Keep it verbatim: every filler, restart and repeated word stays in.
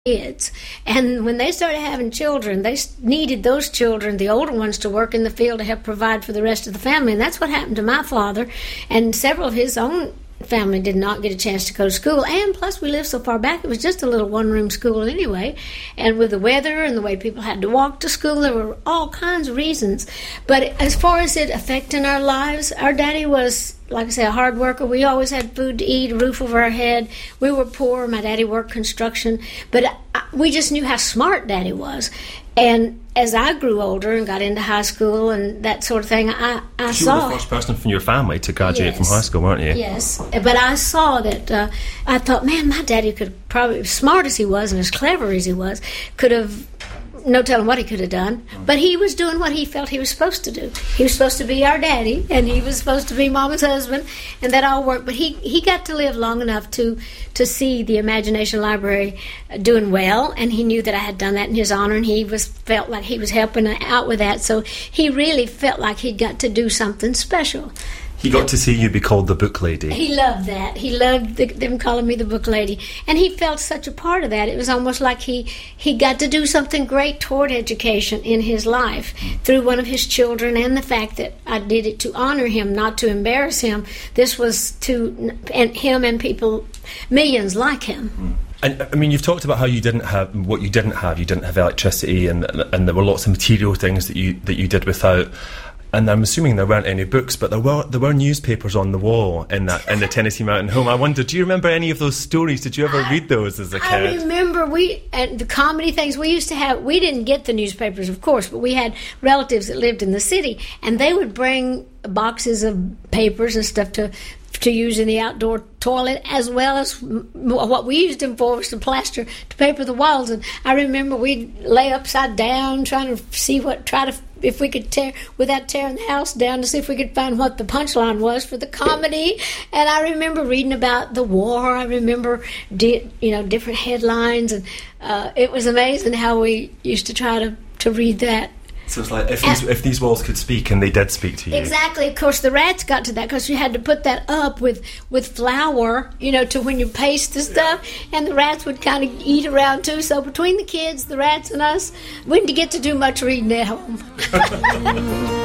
kids, and when they started having children, they needed those children, the older ones, to work in the field to help provide for the rest of the family. And that's what happened to my father, and several of his own family did not get a chance to go to school. And plus, we lived so far back, it was just a little one-room school anyway. And with the weather and the way people had to walk to school, there were all kinds of reasons. But as far as it affecting our lives, our daddy was, like I say, a hard worker. We always had food to eat, a roof over our head. We were poor. My daddy worked construction. But I, we just knew how smart Daddy was. And as I grew older and got into high school and that sort of thing, I, I you saw... You were the first person from your family to graduate yes. from high school, weren't you? Yes. But I saw that... Uh, I thought, man, my daddy could probably, as smart as he was and as clever as he was, could have... No telling what he could have done, but he was doing what he felt he was supposed to do. He was supposed to be our daddy, and he was supposed to be Mama's husband, and that all worked. But he, he got to live long enough to to see the Imagination Library doing well, and he knew that I had done that in his honor, and he was felt like he was helping out with that. So he really felt like he'd got to do something special. He got to see you be called the book lady. He loved that. He loved the, them calling me the book lady. And he felt such a part of that. It was almost like he, he got to do something great toward education in his life through one of his children, and the fact that I did it to honor him, not to embarrass him. This was to and him and people, millions like him. And I mean, you've talked about how you didn't have what you didn't have. You didn't have electricity, and and there were lots of material things that you that you did without. And I'm assuming there weren't any books, but there were there were newspapers on the wall in that in the Tennessee Mountain home. I wonder, do you remember any of those stories? Did you ever read those as a kid? I remember we and the comedy things we used to have. We didn't get the newspapers, of course, but we had relatives that lived in the city, and they would bring boxes of papers and stuff to to use in the outdoor toilet, as well as what we used them for was to plaster, to paper the walls. And I remember we'd lay upside down trying to see what, try to, if we could tear, without tearing the house down, to see if we could find what the punchline was for the comedy. And I remember reading about the war. I remember, di- you know, different headlines. And uh, it was amazing how we used to try to, to read that. So it's like, if these, if these walls could speak, and they did speak to you. Exactly. Of course, the rats got to that because you had to put that up with, with flour, you know, to when you paste the stuff, and the rats would kind of eat around too. So between the kids, the rats, and us, we didn't get to do much reading at home.